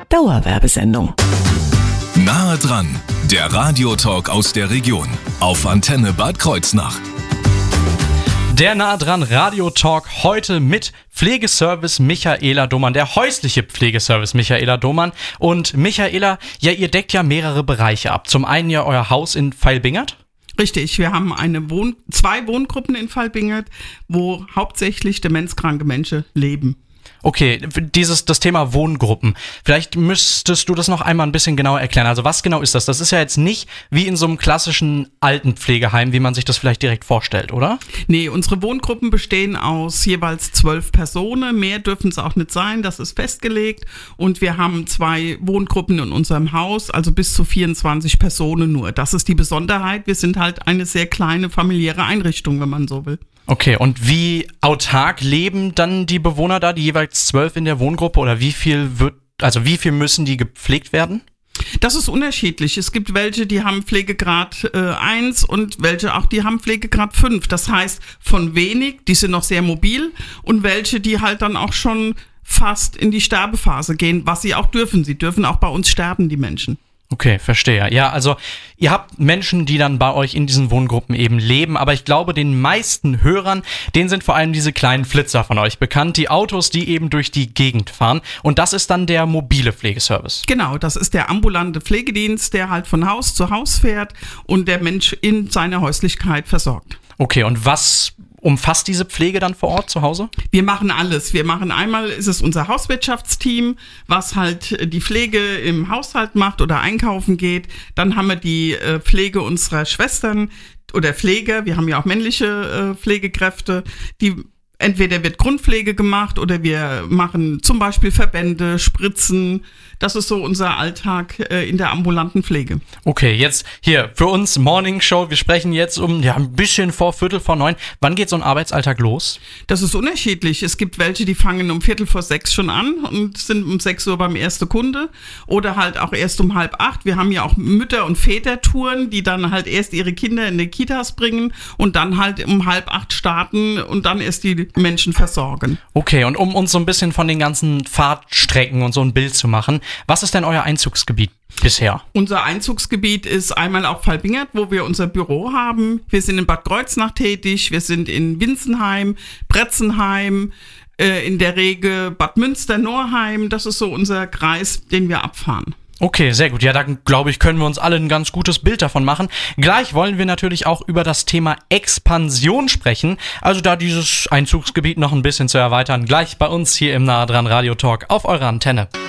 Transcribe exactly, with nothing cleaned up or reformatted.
Dauerwerbesendung. Nahe dran, der Radiotalk aus der Region auf Antenne Bad Kreuznach. Der Nahe dran Radiotalk heute mit Pflegeservice Michaela Domann, der häusliche Pflegeservice Michaela Domann. Und Michaela, ja, ihr deckt ja mehrere Bereiche ab. Zum einen ja euer Haus in Veilbingert. Richtig, wir haben eine Wohn- zwei Wohngruppen in Veilbingert, wo hauptsächlich demenzkranke Menschen leben. Okay, dieses das Thema Wohngruppen. Vielleicht müsstest du das noch einmal ein bisschen genauer erklären. Also was genau ist das? Das ist ja jetzt nicht wie in so einem klassischen Altenpflegeheim, wie man sich das vielleicht direkt vorstellt, oder? Nee, unsere Wohngruppen bestehen aus jeweils zwölf Personen. Mehr dürfen es auch nicht sein, das ist festgelegt. Und wir haben zwei Wohngruppen in unserem Haus, also bis zu vierundzwanzig Personen nur. Das ist die Besonderheit. Wir sind halt eine sehr kleine familiäre Einrichtung, wenn man so will. Okay, und wie autark leben dann die Bewohner da, die jeweils zwölf in der Wohngruppe, oder wie viel wird, also wie viel müssen die gepflegt werden? Das ist unterschiedlich. Es gibt welche, die haben Pflegegrad äh, eins und welche auch, die haben Pflegegrad fünf. Das heißt, von wenig, die sind noch sehr mobil, und welche, die halt dann auch schon fast in die Sterbephase gehen, was sie auch dürfen. Sie dürfen auch bei uns sterben, die Menschen. Okay, verstehe. Ja, also ihr habt Menschen, die dann bei euch in diesen Wohngruppen eben leben, aber ich glaube, den meisten Hörern, denen sind vor allem diese kleinen Flitzer von euch bekannt, die Autos, die eben durch die Gegend fahren, und das ist dann der mobile Pflegeservice. Genau, das ist der ambulante Pflegedienst, der halt von Haus zu Haus fährt und der Mensch in seiner Häuslichkeit versorgt. Okay, und was umfasst diese Pflege dann vor Ort zu Hause? Wir machen alles. Wir machen einmal, ist es unser Hauswirtschaftsteam, was halt die Pflege im Haushalt macht oder einkaufen geht. Dann haben wir die äh, Pflege unserer Schwestern oder Pfleger. Wir haben ja auch männliche äh, Pflegekräfte, die entweder wird Grundpflege gemacht oder wir machen zum Beispiel Verbände, Spritzen. Das ist so unser Alltag äh, in der ambulanten Pflege. Okay, jetzt hier für uns Morning Show. Wir sprechen jetzt um ja ein bisschen vor Viertel vor neun. Wann geht so ein Arbeitsalltag los? Das ist unterschiedlich. Es gibt welche, die fangen um Viertel vor sechs schon an und sind um sechs Uhr beim ersten Kunde oder halt auch erst um halb acht. Wir haben ja auch Mütter- und Vätertouren, die dann halt erst ihre Kinder in die Kitas bringen und dann halt um halb acht starten und dann erst die Menschen versorgen. Okay, und um uns so ein bisschen von den ganzen Fahrtstrecken und so ein Bild zu machen, was ist denn euer Einzugsgebiet bisher? Unser Einzugsgebiet ist einmal auch Veilbingert, wo wir unser Büro haben. Wir sind in Bad Kreuznach tätig, wir sind in Winsenheim, Bretzenheim, äh, in der Regel Bad Münster-Norheim. Das ist so unser Kreis, den wir abfahren. Okay, sehr gut. Ja, dann glaube ich, können wir uns alle ein ganz gutes Bild davon machen. Gleich wollen wir natürlich auch über das Thema Expansion sprechen. Also da dieses Einzugsgebiet noch ein bisschen zu erweitern. Gleich bei uns hier im Nahe dran Radio Talk auf eurer Antenne.